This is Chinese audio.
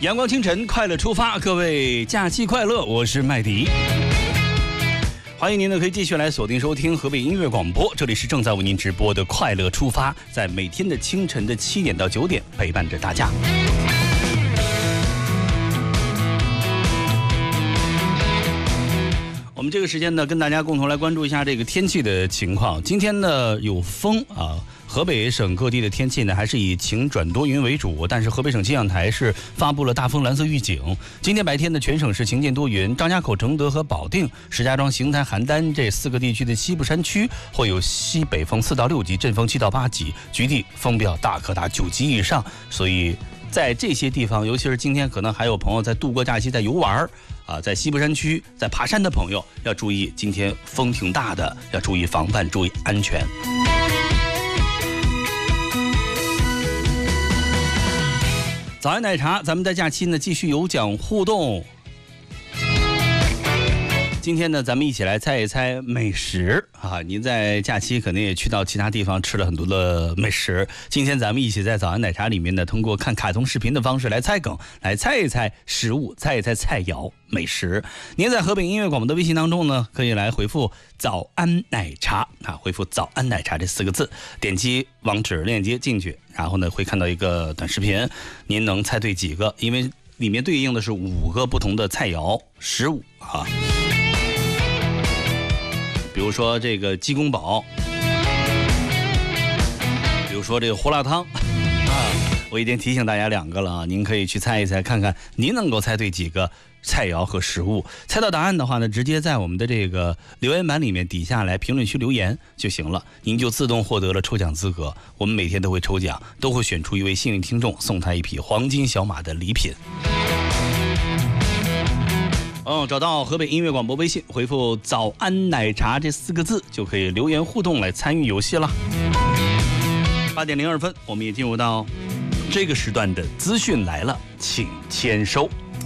阳光清晨，快乐出发，各位假期快乐，我是麦迪。欢迎您呢，可以继续来锁定收听河北音乐广播，这里是正在为您直播的快乐出发，在每天的清晨的7点到9点陪伴着大家。我们这个时间呢，跟大家共同来关注一下这个天气的情况。今天呢有风啊，河北省各地的天气呢还是以晴转多云为主，但是河北省气象台是发布了大风蓝色预警。今天白天呢，全省是晴间多云，张家口、承德和保定、石家庄、邢台、邯郸这4个地区的西部山区会有西北风4到6级，阵风7到8级，局地风比较大，可达9级以上。所以在这些地方，尤其是今天可能还有朋友在度过假期，在游玩啊，在西部山区在爬山的朋友要注意，今天风挺大的，要注意防范，注意安全。早安奶茶，咱们在假期呢继续有奖互动。今天呢，咱们一起来猜一猜美食啊！您在假期可能也去到其他地方吃了很多的美食。今天咱们一起在早安奶茶里面呢，通过看卡通视频的方式来猜梗，来猜一猜食物，猜一猜菜肴美食。您在河北音乐广播的微信当中呢，可以来回复早安奶茶啊，回复早安奶茶这4个字，点击网址链接进去，然后呢会看到一个短视频，您能猜对几个？因为里面对应的是5个不同的菜肴食物啊。比如说这个鸡公煲，比如说这个胡辣汤啊，我已经提醒大家2个了啊，您可以去猜一猜，看看您能够猜对几个菜肴和食物。猜到答案的话呢，直接在我们的这个留言板里面底下来评论区留言就行了，您就自动获得了抽奖资格。我们每天都会抽奖，都会选出一位幸运听众，送他一匹黄金小马的礼品。找到河北音乐广播微信，回复早安奶茶这4个字，就可以留言互动来参与游戏了。8点02分，我们也进入到这个时段的资讯来了，请签收。